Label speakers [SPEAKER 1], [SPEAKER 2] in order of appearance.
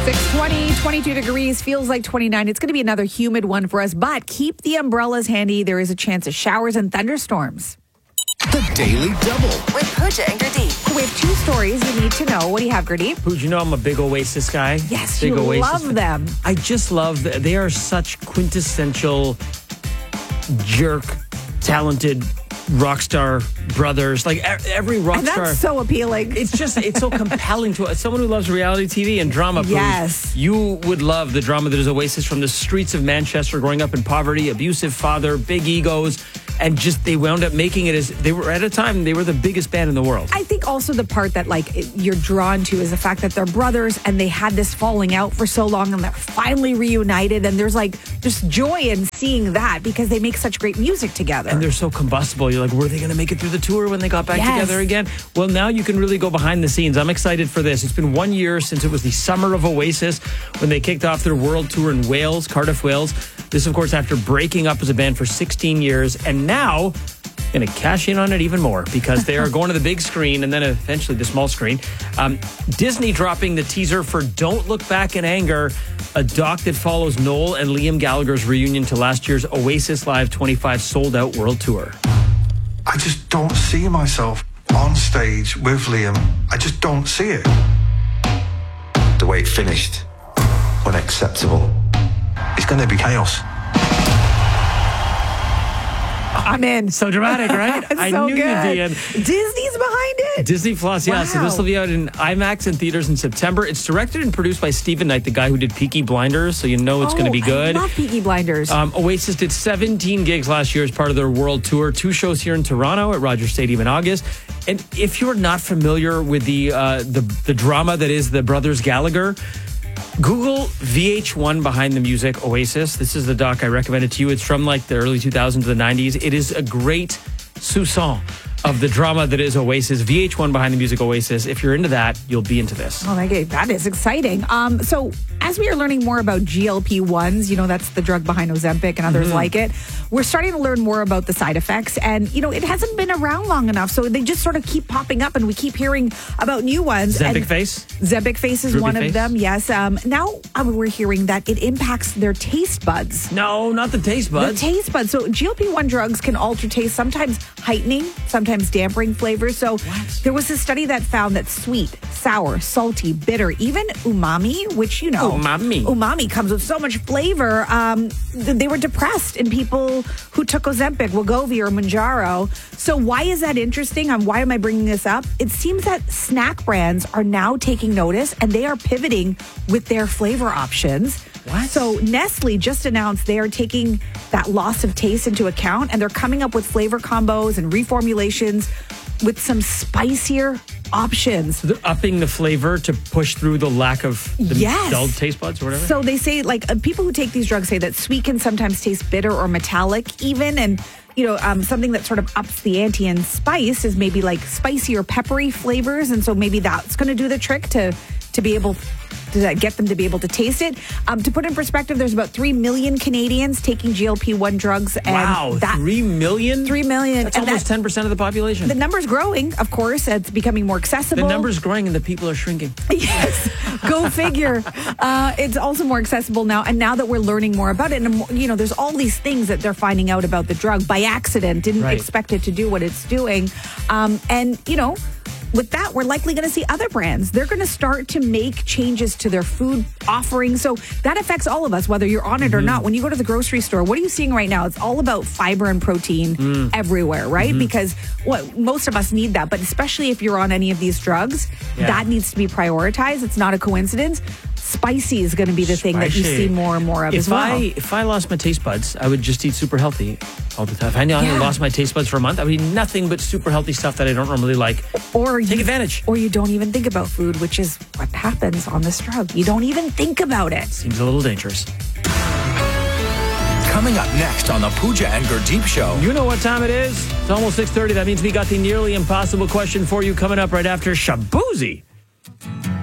[SPEAKER 1] 6:20, 22 degrees, feels like 29. It's going to be another humid one for us, but keep the umbrellas handy. There is a chance of showers and thunderstorms.
[SPEAKER 2] The Daily Double
[SPEAKER 3] with Pooja and Gurdeep.
[SPEAKER 1] We have two stories you need to know. What do you have, Gurdeep?
[SPEAKER 4] Pooja, you know I'm a big Oasis guy.
[SPEAKER 1] Yes,
[SPEAKER 4] big
[SPEAKER 1] you
[SPEAKER 4] Oasis
[SPEAKER 1] love
[SPEAKER 4] fan.
[SPEAKER 1] them.
[SPEAKER 4] I just love that they are such quintessential jerk, talented rock star brothers. Like every rock
[SPEAKER 1] And
[SPEAKER 4] star.
[SPEAKER 1] that's so appealing.
[SPEAKER 4] It's so compelling to someone who loves reality TV and drama. Pooja,
[SPEAKER 1] Yes.
[SPEAKER 4] you would love the drama that is Oasis, from the streets of Manchester, growing up in poverty, abusive father, big egos, and just they wound up making it as they were at a time. They were the biggest band in the world.
[SPEAKER 1] I think also the part that you're drawn to is the fact that they're brothers and they had this falling out for so long and they're finally reunited, and there's joy in seeing that because they make such great music together.
[SPEAKER 4] And they're so combustible. You're like, were they going to make it through the tour when they got back
[SPEAKER 1] Yes.
[SPEAKER 4] together again? Well, now you can really go behind the scenes. I'm excited for this. It's been 1 year since it was the summer of Oasis when they kicked off their world tour in Wales, Cardiff, Wales. This, of course, after breaking up as a band for 16 years. And now, going to cash in on it even more because they are going to the big screen and then eventually the small screen. Disney dropping the teaser for Don't Look Back in Anger, a doc that follows Noel and Liam Gallagher's reunion to last year's Oasis Live 25 sold-out world tour.
[SPEAKER 5] I just don't see myself on stage with Liam. I just don't see it. The way it finished, unacceptable. It's going to be chaos.
[SPEAKER 1] I'm in.
[SPEAKER 4] So dramatic, right? I
[SPEAKER 1] So
[SPEAKER 4] knew
[SPEAKER 1] good.
[SPEAKER 4] you'd be in.
[SPEAKER 1] Disney's behind it.
[SPEAKER 4] Disney Plus, yeah. So
[SPEAKER 1] Wow.
[SPEAKER 4] this will be out in IMAX and theaters in September. It's directed and produced by Stephen Knight, the guy who did Peaky Blinders, so you know it's going to be good.
[SPEAKER 1] I love Peaky Blinders.
[SPEAKER 4] Oasis did 17 gigs last year as part of their world tour. 2 shows here in Toronto at Rogers Stadium in August. And if you're not familiar with the drama that is the Brothers Gallagher, Google VH1 Behind the Music Oasis. This is the doc I recommended to you. It's from the early 2000s to the 90s. It is a great soupçon of the drama that is Oasis. VH1 Behind the Music Oasis. If you're into that, you'll be into this.
[SPEAKER 1] Oh, that is exciting. So as we are learning more about GLP-1s, that's the drug behind Ozempic and others like it, we're starting to learn more about the side effects. And, it hasn't been around long enough. So they just sort of keep popping up and we keep hearing about new ones.
[SPEAKER 4] Zempic face?
[SPEAKER 1] Zempic face is
[SPEAKER 4] Ruby
[SPEAKER 1] one
[SPEAKER 4] face?
[SPEAKER 1] of them, yes. Now we're hearing that it impacts their taste buds.
[SPEAKER 4] No, not the taste buds.
[SPEAKER 1] The taste buds. So GLP-1 drugs can alter taste, sometimes heightening, sometimes dampening flavors. So there was a study that found that sweet, sour, salty, bitter, even umami, which umami comes with so much flavor. They were depressed in people who took Ozempic, Wegovy, or Mounjaro. So why is that interesting? Why am I bringing this up? It seems that snack brands are now taking notice and they are pivoting with their flavor options.
[SPEAKER 4] What?
[SPEAKER 1] So Nestle just announced they are taking that loss of taste into account and they're coming up with flavor combos and reformulations with some spicier options.
[SPEAKER 4] They're upping the flavor to push through the lack of the
[SPEAKER 1] Yes.
[SPEAKER 4] dulled taste buds or whatever?
[SPEAKER 1] So they say, people who take these drugs say that sweet can sometimes taste bitter or metallic even. And, something that sort of ups the ante in spice is maybe spicy or peppery flavors. And so maybe that's going to do the trick to be able to get them to be able to taste it. To put in perspective, there's about 3 million Canadians taking GLP-1 drugs. And
[SPEAKER 4] Wow, 3 million?
[SPEAKER 1] 3 million.
[SPEAKER 4] That's
[SPEAKER 1] And
[SPEAKER 4] almost 10% of the population.
[SPEAKER 1] the number's growing, of course. It's becoming more accessible.
[SPEAKER 4] The number's growing and the people are shrinking.
[SPEAKER 1] Yes, go figure. It's also more accessible now. And now that we're learning more about it, and there's all these things that they're finding out about the drug by accident, didn't
[SPEAKER 4] Right.
[SPEAKER 1] expect it to do what it's doing. With that, we're likely going to see other brands. They're going to start to make changes to their food offering. So that affects all of us, whether you're on it or not. When you go to the grocery store, what are you seeing right now? It's all about fiber and protein everywhere, right? Because most of us need that. But especially if you're on any of these drugs, that needs to be prioritized. It's not a coincidence. Spicy is going to be the thing that you see more and more of as well.
[SPEAKER 4] If I lost my taste buds, I would just eat super healthy all the time. If I lost my taste buds for a month, I would eat nothing but super healthy stuff that I don't normally like.
[SPEAKER 1] Or
[SPEAKER 4] Take advantage.
[SPEAKER 1] Or you don't even think about food, which is what happens on this drug. You don't even think about it.
[SPEAKER 4] Seems a little dangerous.
[SPEAKER 2] Coming up next on the Pooja and Gurdeep Show.
[SPEAKER 4] You know what time it is? It's almost 6:30. That means we got the nearly impossible question for you coming up right after Shaboozey.